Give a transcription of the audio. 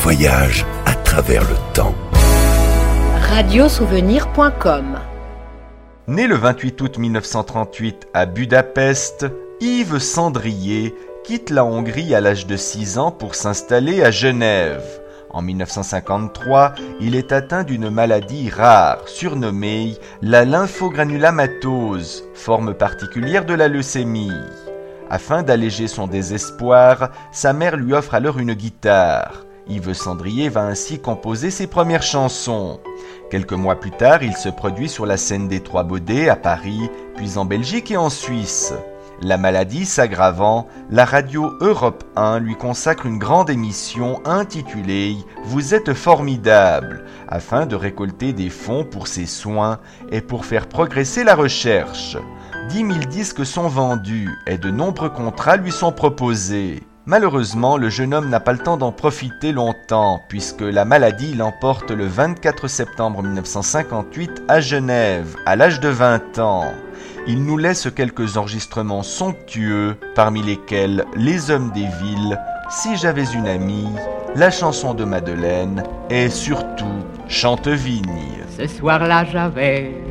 voyage à travers le temps. Radiosouvenir.com. Né le 28 août 1938 à Budapest, Yves Sandrié quitte la Hongrie à l'âge de 6 ans pour s'installer à Genève. En 1953, il est atteint d'une maladie rare, surnommée la lymphogranulomatose, forme particulière de la leucémie. Afin d'alléger son désespoir, sa mère lui offre alors une guitare. Yves Sandrié va ainsi composer ses premières chansons. Quelques mois plus tard, il se produit sur la scène des Trois Baudets à Paris, puis en Belgique et en Suisse. La maladie s'aggravant, la radio Europe 1 lui consacre une grande émission intitulée « Vous êtes formidable » afin de récolter des fonds pour ses soins et pour faire progresser la recherche. 10 000 disques sont vendus et de nombreux contrats lui sont proposés. Malheureusement, le jeune homme n'a pas le temps d'en profiter longtemps puisque la maladie l'emporte le 24 septembre 1958 à Genève, à l'âge de 20 ans. Il nous laisse quelques enregistrements somptueux, parmi lesquels Les Hommes des Villes, Si j'avais une amie, La chanson de Madeleine et surtout Chantevigne. Ce soir-là, j'avais